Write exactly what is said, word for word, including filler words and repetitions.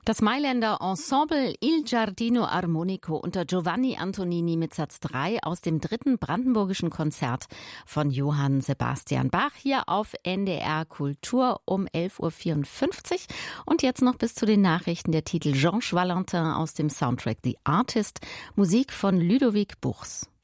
Das Mailänder Ensemble Il Giardino Armonico unter Giovanni Antonini mit Satz drei aus dem dritten brandenburgischen Konzert von Johann Sebastian Bach hier auf N D R Kultur um elf Uhr vierundfünfzig. Und jetzt noch bis zu den Nachrichten der Titel Georges Valentin aus dem Soundtrack The Artist, Musik von Ludovic Buchs.